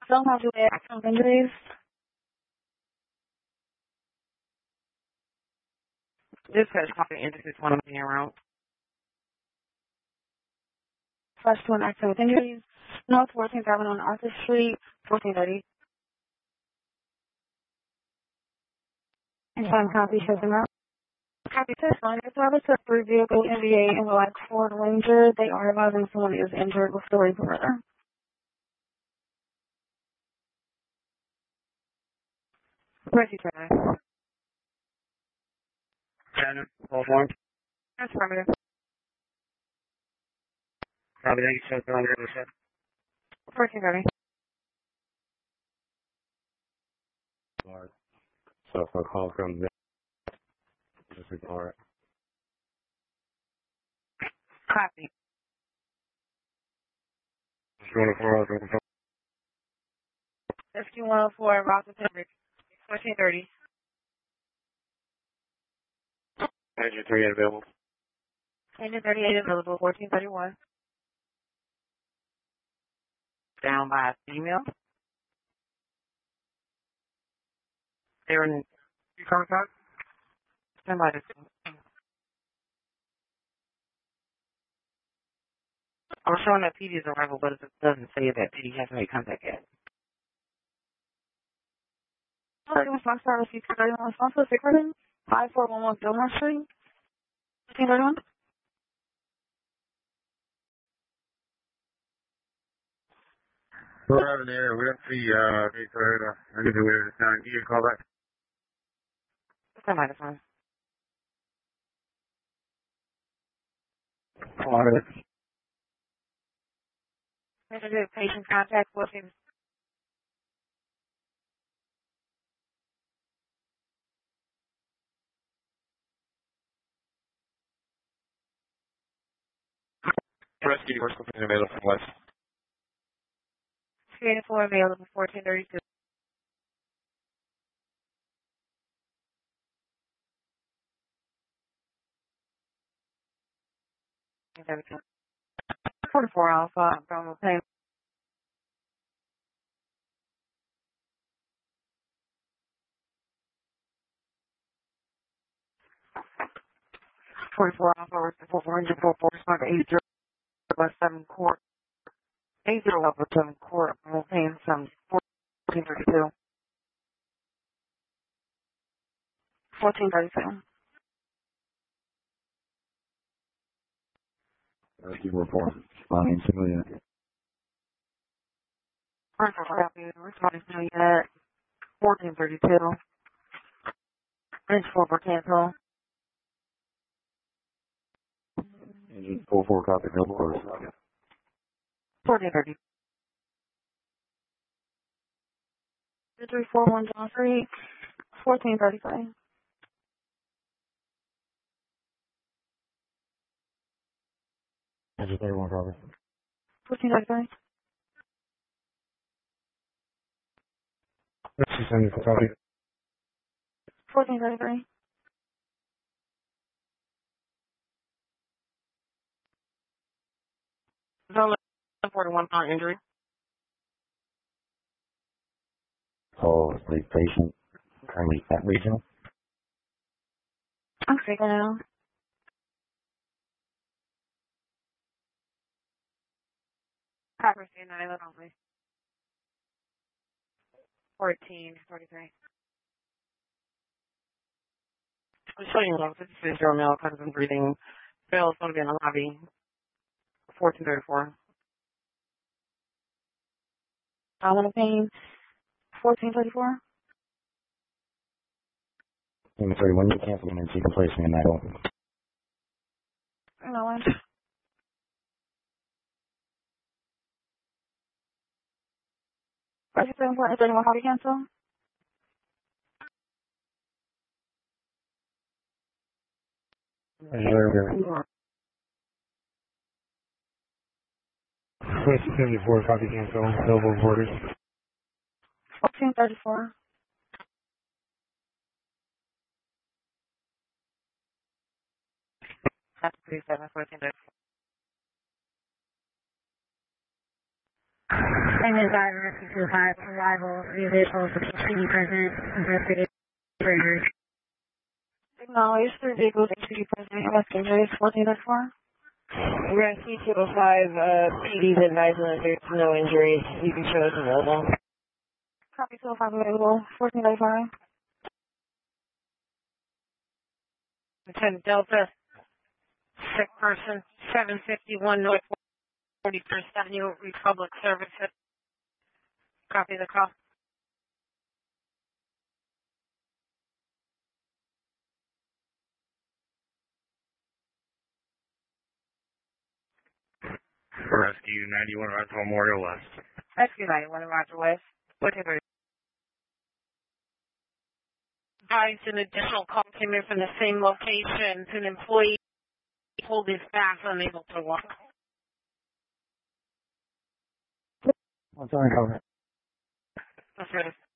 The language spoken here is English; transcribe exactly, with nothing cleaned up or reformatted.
Some have to accident injuries. This has copy injuries one being around. Slash two and accident with injuries. North fourteenth Avenue on Arthur Street, fourteen thirty. And time copy shows them out. Copy test line. It's obviously a three vehicle N V A and the like Ford Ranger. They are advising someone is injured with story further. Ready to try. Shannon, all one. That's affirmative. Copy, thank you, sir. On the other side. fourteen thirty. Alright. So if a call comes in, just ignore it. Copy. one oh four, open phone. S Q one oh four, Rockland Pembroke, fourteen thirty. Engine three available. Engine thirty-eight available, fourteen thirty-one. Down by a female. They were in you coming back? Somebody. I'm showing that P D is arrival, but it doesn't say that P D hasn't made contact yet. thirty-one Foxtrot received thirty-one response to the recording. five four one one Gilmore Street. fifteen thirty-one. We're over there. We don't see, uh, okay, so, uh, I need to wear this down. Give you a call back. Somebody phone. Alright. Manager patient contact fourteen. Rescue, where's something available from West? three eighty-four available, fourteen thirty-two. forty-four Alpha, Bravo Pay. forty-four Alpha, four four hundred four four respond to eight zero West seven Court. eight zero Level seven Court, Bravo Pay, some fourteen thirty-two. fourteen thirty-two. Rescue report. Responding civilian. First of all, responding to unit fourteen thirty-two. Bridge four for cancel. Engine four four copy, available orders. fourteen thirty. three four one John Street, fourteen thirty-five. Engine thirty-one copy. fourteen thirty-five. Rescue seventy-four copy. fourteen thirty-three. Zone forty-one pound injury. Oh, the patient currently at regional. I'm figuring it out. Copper C nine only. fourteen forty-three. I'm showing you love. This is your male cousin breathing. Bill is going to be in the lobby. fourteen thirty-four. I want to pay fourteen thirty-four. Engine thirty-one, you cancel him and see the placement in that hole. No one. Is there anyone how to cancel? seventy-four copy cancel, available orders. fourteen thirty-four. That's three seven fourteen thirty-four. Same as that, Rescue two oh five, arrival, three vehicles, H P D present, investigate injuries. Acknowledge three vehicles, H P D present, rescue injuries, fourteen oh four. Rescue two oh five, uh, P D's advising that there's no injuries. You can show us available. Copy two oh five available, fourteen oh five. Lieutenant Delta, sick person, seven fifty-one North forty-first Avenue, Republic Services. Copy the call. Rescue ninety-one Roger Memorial West. Rescue ninety-one Roger West. Whatever. Guys, an additional call came in from the same location. An employee pulled his back, unable to walk. What's on cover? That's right.